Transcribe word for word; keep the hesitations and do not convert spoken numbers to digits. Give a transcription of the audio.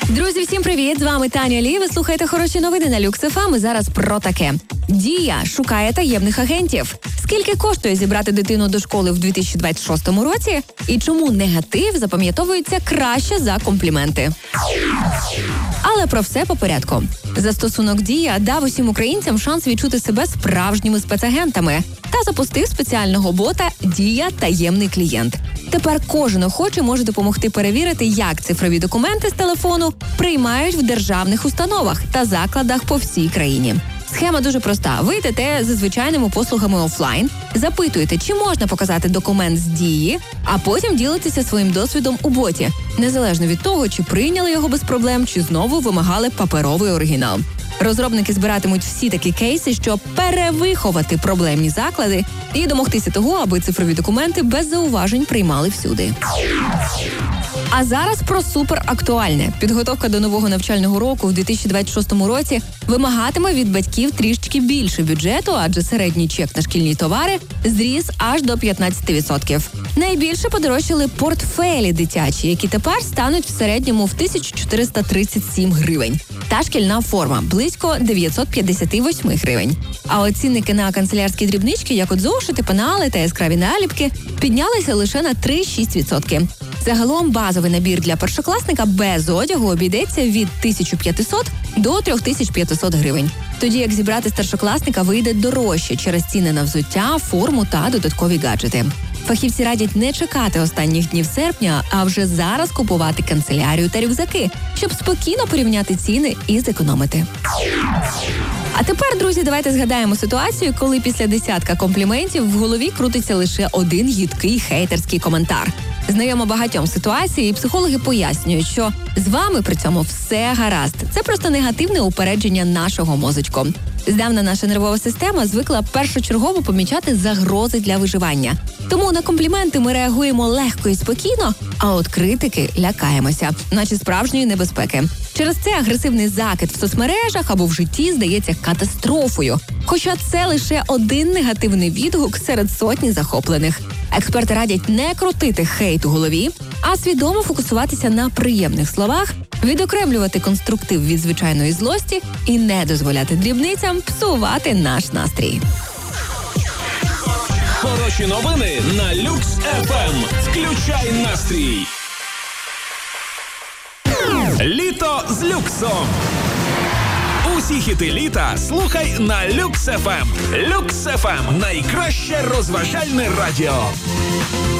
Друзі, всім привіт! З вами Таня Лі. Ви слухаєте хороші новини на Люкс еф ем. І зараз про таке. Дія шукає таємних агентів. Скільки коштує зібрати дитину до школи в дві тисячі двадцять шостому році? І чому негатив запам'ятовується краще за компліменти? Але про все по порядку. Застосунок «Дія» дав усім українцям шанс відчути себе справжніми спецагентами та запустив спеціального бота «Дія. Таємний клієнт». Тепер кожен охочий може допомогти перевірити, як цифрові документи з телефону приймають в державних установах та закладах по всій країні. Схема дуже проста. Ви йдете за звичайними послугами офлайн, запитуєте, чи можна показати документ з «Дії», а потім ділитеся своїм досвідом у боті, незалежно від того, чи прийняли його без проблем, чи знову вимагали паперовий оригінал. Розробники збиратимуть всі такі кейси, щоб перевиховати проблемні заклади і домогтися того, аби цифрові документи без зауважень приймали всюди. А зараз про суперактуальне. Підготовка до нового навчального року в дві тисячі двадцять шостому році вимагатиме від батьків трішечки більше бюджету, адже середній чек на шкільні товари зріс аж до п'ятнадцять відсотків. Найбільше подорожчали портфелі дитячі, які тепер стануть в середньому в тисячу чотириста тридцять сім гривень. Та шкільна форма – близько дев'ятсот п'ятдесят вісім гривень. А оцінники на канцелярські дрібнички, як от зошити, пенали та яскраві наліпки, піднялися лише на три цілих шість десятих відсотка. Загалом базовий набір для першокласника без одягу обійдеться від тисяча п'ятсот до три тисячі п'ятсот гривень. Тоді як зібрати старшокласника вийде дорожче через ціни на взуття, форму та додаткові гаджети. Фахівці радять не чекати останніх днів серпня, а вже зараз купувати канцелярію та рюкзаки, щоб спокійно порівняти ціни і зекономити. А тепер, друзі, давайте згадаємо ситуацію, коли після десятка компліментів в голові крутиться лише один гидкий хейтерський коментар. Знайомо багатьом ситуацій, і психологи пояснюють, що з вами при цьому все гаразд. Це просто негативне упередження нашого мозочку. Здавна наша нервова система звикла першочергово помічати загрози для виживання. Тому на компліменти ми реагуємо легко і спокійно, а от критики лякаємося, наче справжньої небезпеки. Через це агресивний закид в соцмережах або в житті здається катастрофою. Хоча це лише один негативний відгук серед сотні захоплених. Експерти радять не крутити хейт у голові, а свідомо фокусуватися на приємних словах, відокремлювати конструктив від звичайної злості і не дозволяти дрібницям псувати наш настрій. Хороші новини на Люкс еф ем. Включай настрій. Літо з люксом. Усі хіти літа слухай на Люкс еф ем. Люкс еф ем – найкраще розважальне радіо.